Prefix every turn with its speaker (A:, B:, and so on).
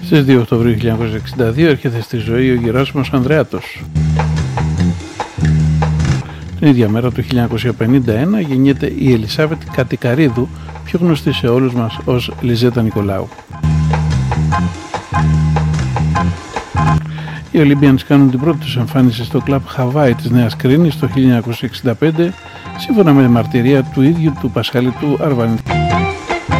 A: Στις 2 Οκτωβρίου 1962 έρχεται στη ζωή ο Γεράσιμος Ανδρεάτος. Την ίδια μέρα του 1951 γεννιέται η Ελισάβετ Κατικαρίδου, πιο γνωστή σε όλους μας ως Λιζέτα Νικολάου. Οι Olympians κάνουν την πρώτη τους εμφάνιση στο κλαμπ Χαβάη της Νέας Κρίνης το 1965, σύμφωνα με μαρτυρία του ίδιου του Πασχαλή του Αρβανίτη.